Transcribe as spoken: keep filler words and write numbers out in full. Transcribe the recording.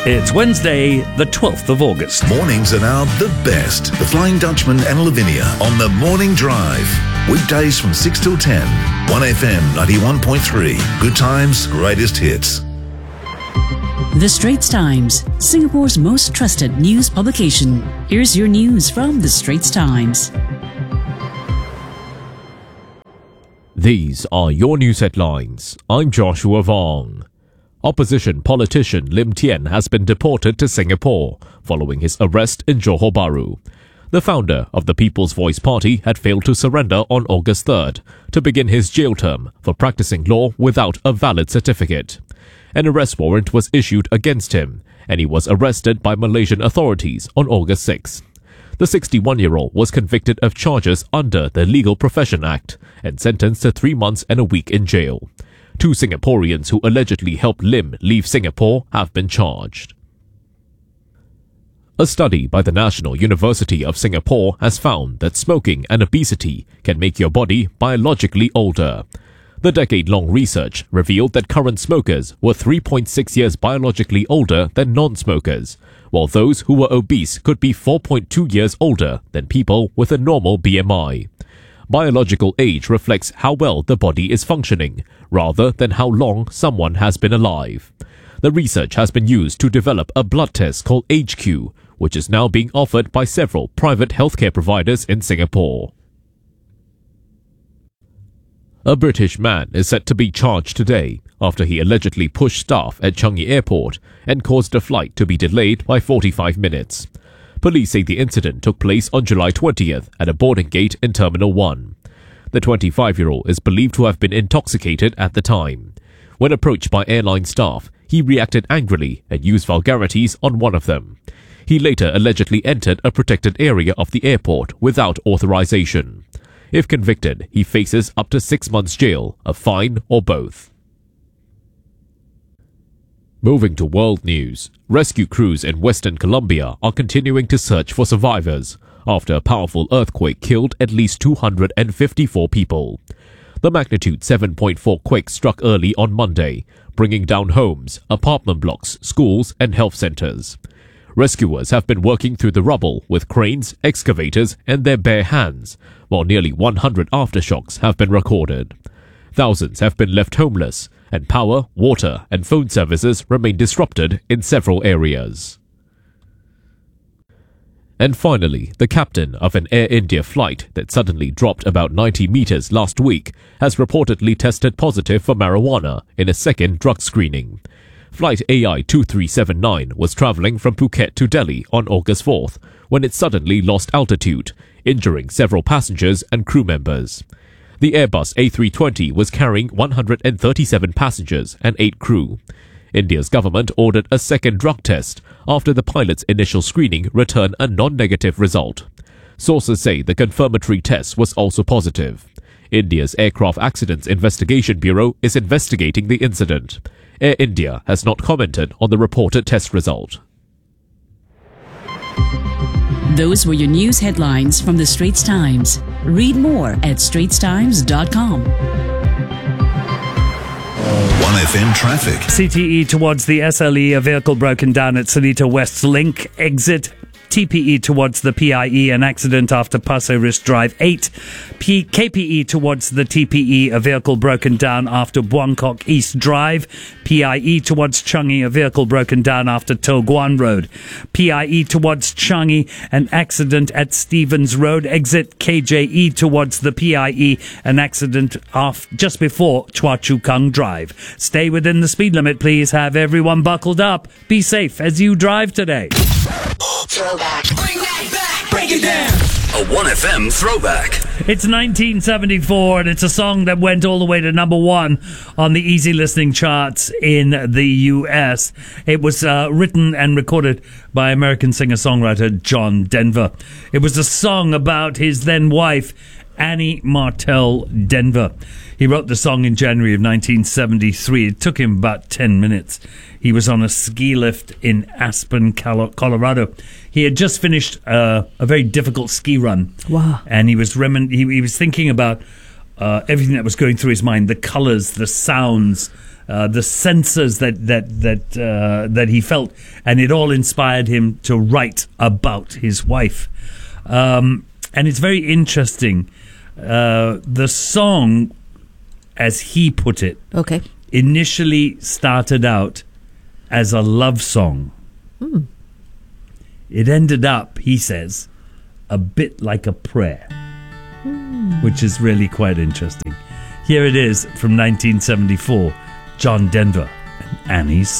It's Wednesday, the twelfth of August. Mornings are now the best. The Flying Dutchman and Lavinia on the Morning Drive. Weekdays from six till ten. one F M ninety-one point three. Good times, greatest hits. The Straits Times, Singapore's most trusted news publication. Here's your news from The Straits Times. These are your news headlines. I'm Joshua Vong. Opposition politician Lim Tien has been deported to Singapore following his arrest in Johor Bahru. The founder of the People's Voice Party had failed to surrender on August third to begin his jail term for practicing law without a valid certificate. An arrest warrant was issued against him, and he was arrested by Malaysian authorities on August sixth. The sixty-one-year-old was convicted of charges under the Legal Profession Act and sentenced to three months and a week in jail. Two Singaporeans who allegedly helped Lim leave Singapore have been charged. A study by the National University of Singapore has found that smoking and obesity can make your body biologically older. The decade-long research revealed that current smokers were three point six years biologically older than non-smokers, while those who were obese could be four point two years older than people with a normal B M I. Biological age reflects how well the body is functioning, rather than how long someone has been alive. The research has been used to develop a blood test called Age Q, which is now being offered by several private healthcare providers in Singapore. A British man is set to be charged today after he allegedly pushed staff at Changi Airport and caused a flight to be delayed by forty-five minutes. Police say the incident took place on July twentieth at a boarding gate in Terminal one. The twenty-five-year-old is believed to have been intoxicated at the time. When approached by airline staff, he reacted angrily and used vulgarities on one of them. He later allegedly entered a protected area of the airport without authorization. If convicted, he faces up to six months jail, a fine, or both. Moving to world news, rescue crews in Western Colombia are continuing to search for survivors after a powerful earthquake killed at least two hundred fifty-four people. The magnitude seven point four quake struck early on Monday, bringing down homes, apartment blocks, schools, and health centers. Rescuers have been working through the rubble with cranes, excavators, and their bare hands, while nearly one hundred aftershocks have been recorded. Thousands have been left homeless, and power, water, and phone services remain disrupted in several areas. And finally, the captain of an Air India flight that suddenly dropped about ninety meters last week has reportedly tested positive for marijuana in a second drug screening. Flight A I two three seven nine was travelling from Phuket to Delhi on August fourth when it suddenly lost altitude, injuring several passengers and crew members. The Airbus A three twenty was carrying one hundred thirty-seven passengers and eight crew. India's government ordered a second drug test after the pilot's initial screening returned a non-negative result. Sources say the confirmatory test was also positive. India's Aircraft Accidents Investigation Bureau is investigating the incident. Air India has not commented on the reported test result. Those were your news headlines from The Straits Times. Read more at straits times dot com. one F M traffic. C T E towards the S L E, a vehicle broken down at Seletar West Link exit. T P E towards the P I E, an accident after Pasir Ris Drive eight. P- K P E towards the T P E, a vehicle broken down after Buangkok East Drive. P I E towards Changi, a vehicle broken down after Toh Guan Road. P I E towards Changi, an accident at Stevens Road exit. K J E towards the P I E, an accident off just before Chua Chu Kang Drive. Stay within the speed limit, please. Have everyone buckled up. Be safe as you drive today. Throwback. Bring that back. Break it down. A one F M throwback. It's nineteen seventy-four, and it's a song that went all the way to number one on the easy listening charts in the U S. It was uh, written and recorded by American singer-songwriter John Denver. It was a song about his then wife, Annie Martell Denver. He wrote the song in January of nineteen seventy-three. It took him about ten minutes. He was on a ski lift in Aspen, Colorado. He had just finished uh, a very difficult ski run. Wow. And he was remin- he, he was thinking about uh, everything that was going through his mind, the colors, the sounds, uh, the senses that that that uh, that he felt, and it all inspired him to write about his wife. Um, and it's very interesting. Uh, the song, as he put it, Okay. initially started out as a love song. Hmm. It ended up, he says, a bit like a prayer, which is really quite interesting. Here it is from nineteen seventy-four, John Denver and Annie's